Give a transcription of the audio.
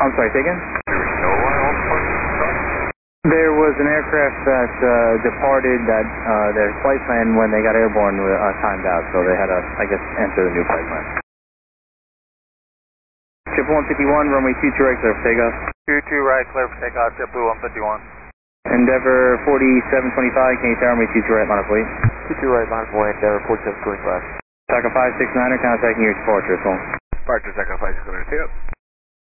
I'm sorry, say again? There was an aircraft that departed that their flight plan when they got airborne timed out, so they had to, I guess, enter the new flight plan. 151, runway 22 right, clear for takeoff. 22 right, clear for takeoff, JetBlue 151. Endeavor 4725, can you tower me 22 right, line up weight? 22 right, line up weight, Endeavor 4725. Taka 569er, contacting your departure, phone. Departure, Taka 569er,